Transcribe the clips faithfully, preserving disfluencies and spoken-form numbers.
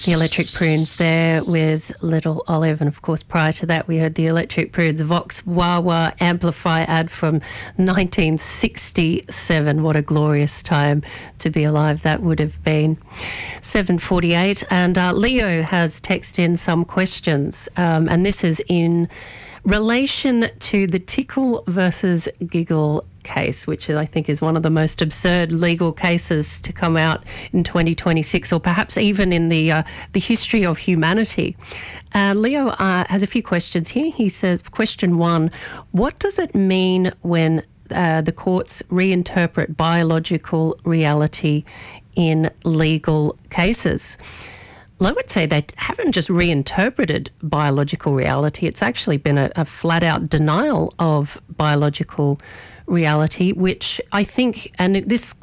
The Electric Prunes there with Little Olive, and of course prior to that we heard the Electric Prunes Vox Wawa Amplify ad from nineteen sixty-seven. What a glorious time to be alive that would have been. seven forty-eight, and uh, Leo has texted in some questions, um, and this is in relation to the Tickle versus Giggle case, which I think is one of the most absurd legal cases to come out in twenty twenty-six, or perhaps even in the uh, the history of humanity. Uh, Leo uh, has a few questions here. He says, question one, what does it mean when uh, the courts reinterpret biological reality in legal cases? Well, I would say they haven't just reinterpreted biological reality. It's actually been a, a flat-out denial of biological reality, which I think, and this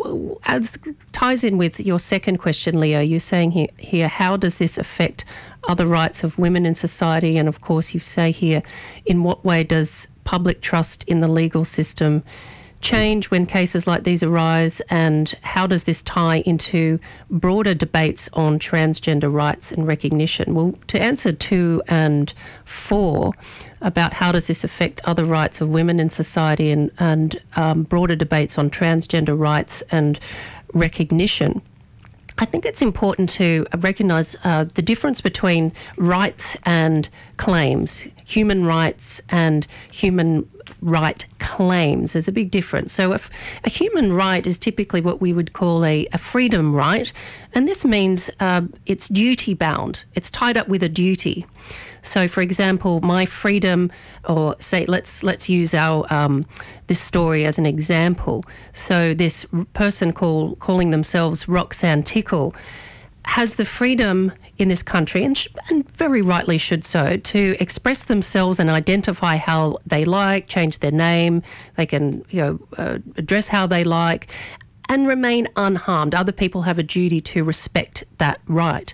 adds, ties in with your second question, Leo. You're saying here, here, how does this affect other rights of women in society? And of course, you say here, in what way does public trust in the legal system change when cases like these arise, and how does this tie into broader debates on transgender rights and recognition? Well, to answer two and four about how does this affect other rights of women in society and, and um, broader debates on transgender rights and recognition, I think it's important to recognise uh, the difference between rights and claims, human rights and human right claims. There's a big difference. So if a human right is typically what we would call a, a freedom right, and this means uh, it's duty bound. It's tied up with a duty. So, for example, my freedom, or say, let's let's use our um, this story as an example. So, this person call, calling themselves Roxanne Tickle has the freedom in this country, and, sh- and very rightly should so, to express themselves and identify how they like, change their name. They can, you know, uh, dress how they like, and remain unharmed. Other people have a duty to respect that right.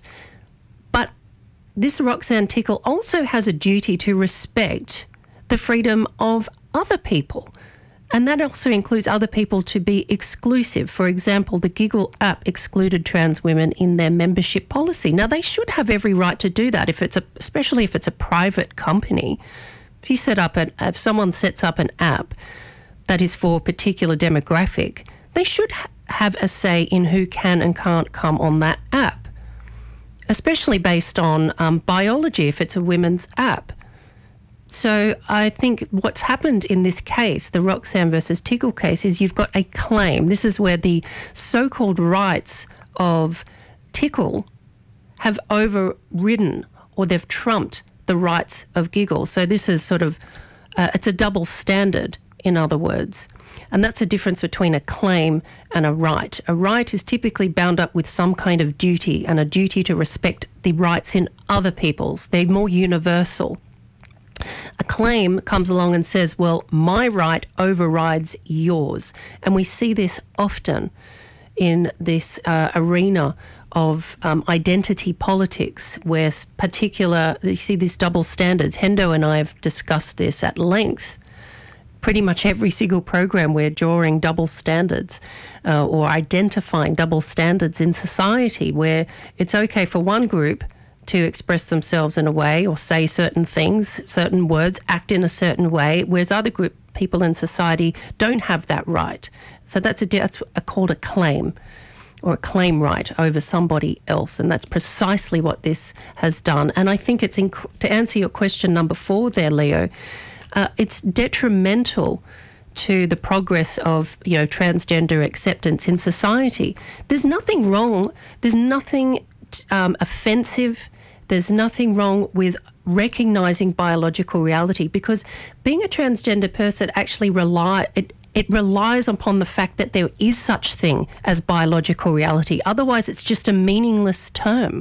But this Roxanne Tickle also has a duty to respect the freedom of other people. And that also includes other people to be exclusive. For example, the Giggle app excluded trans women in their membership policy. Now, they should have every right to do that, if it's a, especially if it's a private company. If you set up an, if someone sets up an app that is for a particular demographic, they should ha- have a say in who can and can't come on that app, especially based on um, biology, if it's a women's app. So I think what's happened in this case, the Roxanne versus Tickle case, is you've got a claim. This is where the so-called rights of Tickle have overridden, or they've trumped the rights of Giggle. So this is sort of, uh, it's a double standard, in other words. And that's a difference between a claim and a right. A right is typically bound up with some kind of duty, and a duty to respect the rights in other people's. They're more universal. A claim comes along and says, well, my right overrides yours. And we see this often in this uh, arena of um, identity politics, where particular, you see these double standards. Hendo and I have discussed this at length. Pretty much every single program we're drawing double standards uh, or identifying double standards in society, where it's okay for one group to express themselves in a way, or say certain things, certain words, act in a certain way, whereas other group people in society don't have that right. So that's a that's a, called a claim, or a claim right over somebody else, and that's precisely what this has done. And I think it's, inc- to answer your question number four there, Leo, uh, it's detrimental to the progress of, you know, transgender acceptance in society. There's nothing wrong, there's nothing um, offensive, there's nothing wrong with recognising biological reality, because being a transgender person actually rely it, it relies upon the fact that there is such thing as biological reality. Otherwise, it's just a meaningless term.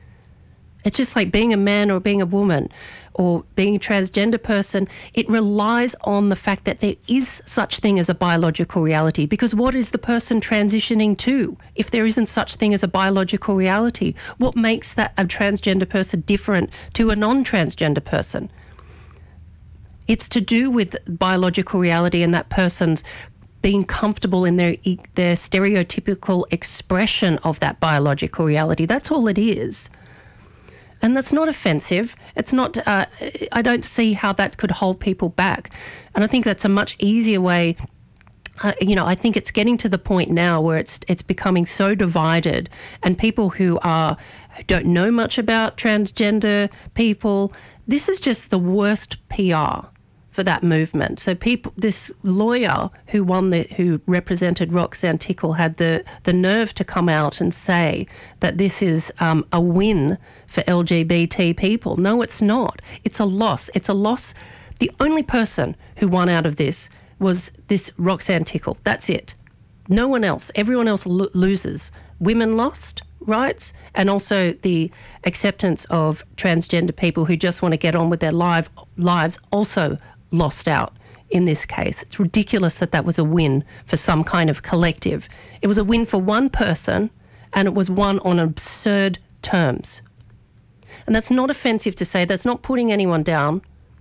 It's just like being a man or being a woman or being a transgender person. It relies on the fact that there is such thing as a biological reality, because what is the person transitioning to if there isn't such thing as a biological reality? What makes that a transgender person different to a non-transgender person? It's to do with biological reality and that person's being comfortable in their their stereotypical expression of that biological reality. That's all it is. And that's not offensive. It's not, uh, I don't see how that could hold people back. And I think that's a much easier way. Uh, you know, I think it's getting to the point now where it's it's becoming so divided, and people who are who don't know much about transgender people, this is just the worst P R for that movement. So people, this lawyer who won the, who represented Roxanne Tickle had the, the nerve to come out and say that this is um, a win for L G B T people. No, it's not. It's a loss. It's a loss. The only person who won out of this was this Roxanne Tickle. That's it. No one else. Everyone else lo- loses. Women lost rights, and also the acceptance of transgender people who just want to get on with their live, lives also lost out in this case. It's ridiculous that that was a win for some kind of collective. It was a win for one person, and it was won on absurd terms. And that's not offensive to say. That's not putting anyone down.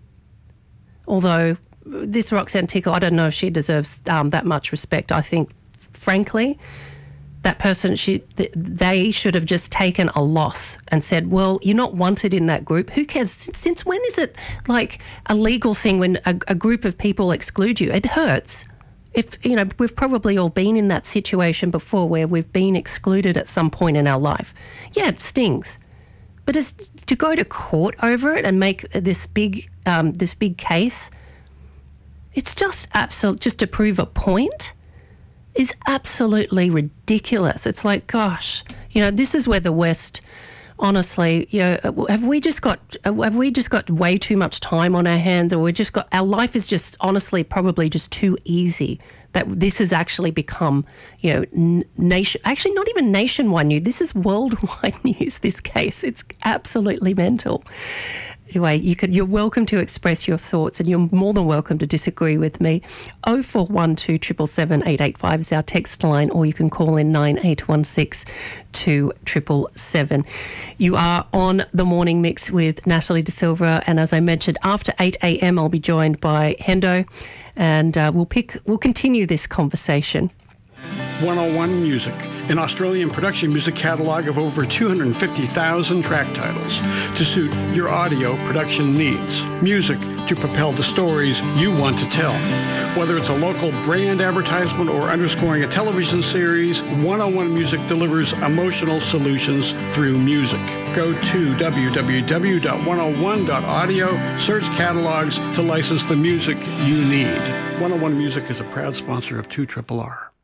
Although this Roxanne Tickle, I don't know if she deserves um, that much respect. I think, frankly, that person, she, th- they should have just taken a loss and said, well, you're not wanted in that group. Who cares? Since, since when is it like a legal thing when a, a group of people exclude you? It hurts. If, you know, we've probably all been in that situation before where we've been excluded at some point in our life. Yeah, it stings. But as, to go to court over it and make this big, um, this big case, it's just absolute, just to prove a point, is absolutely ridiculous. It's like, gosh, you know, this is where the West, honestly, you know, have we just got have we just got way too much time on our hands, or we just got our life is just honestly probably just too easy that this has actually become, you know, nation actually not even nationwide news. This is worldwide news. This case, it's absolutely mental. Anyway, you could, you're welcome to express your thoughts, and you're more than welcome to disagree with me. oh four one two, seven seven seven, eight eight five is our text line, or you can call in nine eight one six, two seven seven seven. You are on The Morning Mix with Natalie De Silva, and as I mentioned, after eight a.m. I'll be joined by Hendo, and uh, we'll pick, we'll continue this conversation. one oh one Music, an Australian production music catalogue of over two hundred fifty thousand track titles to suit your audio production needs. Music to propel the stories you want to tell. Whether it's a local brand advertisement or underscoring a television series, one oh one Music delivers emotional solutions through music. Go to w w w dot one oh one dot audio, search catalogs to license the music you need. one oh one Music is a proud sponsor of two R R R.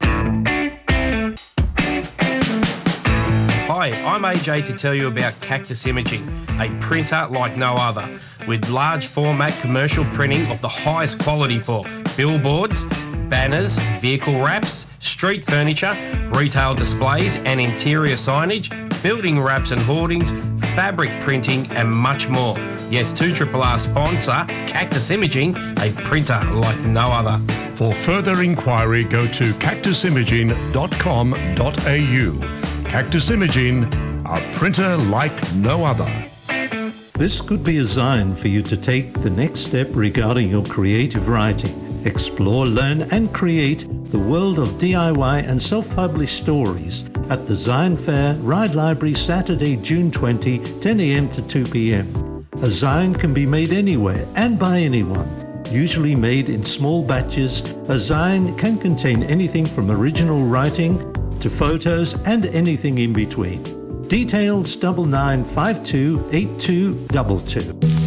Hi, I'm A J to tell you about Cactus Imaging, a printer like no other, with large format commercial printing of the highest quality for billboards, banners, vehicle wraps, street furniture, retail displays and interior signage, building wraps and hoardings, fabric printing and much more. Yes, two R R R sponsor Cactus Imaging, a printer like no other. For further inquiry, go to cactus imaging dot com dot a u. Cactus Imaging, a printer like no other. This could be a sign for you to take the next step regarding your creative writing. Explore, learn and create the world of D I Y and self-published stories at the Zion Fair, Ride Library, Saturday, June twentieth, ten a.m. to two p.m. A Zion can be made anywhere and by anyone. Usually made in small batches, a Zion can contain anything from original writing to photos and anything in between. Details double nine five two eight two two two.